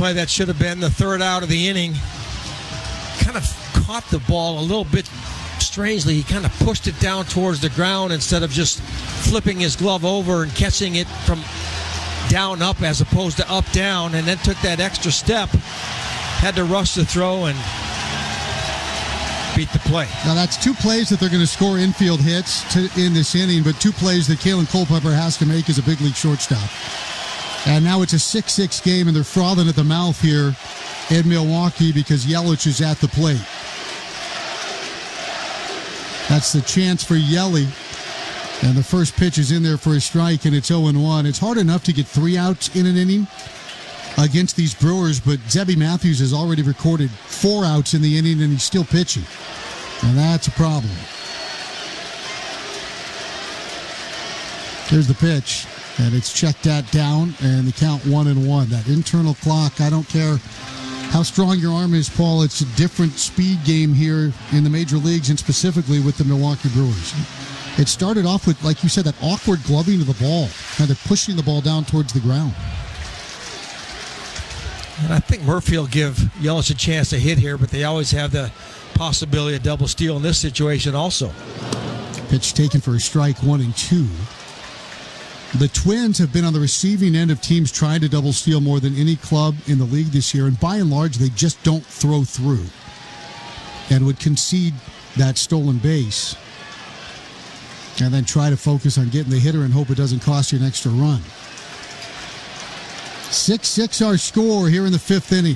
play that should have been the third out of the inning. Kind of caught the ball a little bit strangely. He kind of pushed it down towards the ground instead of just flipping his glove over and catching it from down up as opposed to up down, and then took that extra step. Had to rush the throw and beat the play. Now that's two plays that they're going to score infield hits in this inning, but two plays that Kalen Culpepper has to make as a big league shortstop. And now it's a 6-6 game, and they're frothing at the mouth here in Milwaukee because Yelich is at the plate. That's the chance for Yelly. And the first pitch is in there for a strike, and it's 0-1. It's hard enough to get 3 outs in an inning against these Brewers, but Zebby Matthews has already recorded 4 outs in the inning, and he's still pitching. And that's a problem. Here's the pitch, and it's checked that down, and the count 1-1. That internal clock, I don't care how strong your arm is, Paul. It's a different speed game here in the major leagues, and specifically with the Milwaukee Brewers. It started off with, like you said, that awkward gloving of the ball, kind of pushing the ball down towards the ground. And I think Murphy will give Yelich a chance to hit here, but they always have the possibility of double steal in this situation also. Pitch taken for a strike, 1-2. The Twins have been on the receiving end of teams trying to double steal more than any club in the league this year, and by and large, they just don't throw through and would concede that stolen base and then try to focus on getting the hitter and hope it doesn't cost you an extra run. 6-6 our score here in the 5th inning.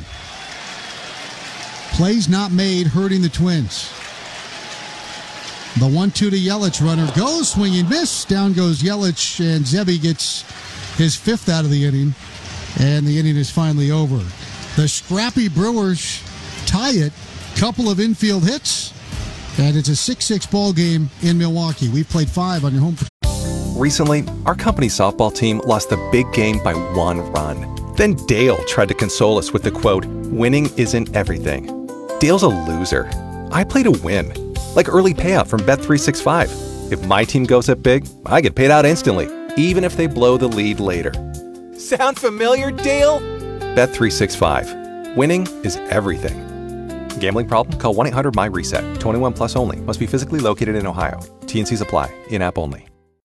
Plays not made, hurting the Twins. The 1-2 to Yelich, runner goes, swinging, miss. Down goes Yelich, and Zebby gets his 5th out of the inning, and the inning is finally over. The scrappy Brewers tie it, couple of infield hits, and it's a 6-6 ball game in Milwaukee. We've played 5 on your home. Recently, our company softball team lost the big game by 1 run. Then Dale tried to console us with the quote, "Winning isn't everything." Dale's a loser. I play to win. Like early payout from Bet365. If my team goes up big, I get paid out instantly, even if they blow the lead later. Sound familiar, Dale? Bet365. Winning is everything. Gambling problem? Call 1-800-MY-RESET. 21 plus only. Must be physically located in Ohio. T&Cs apply. In-app only.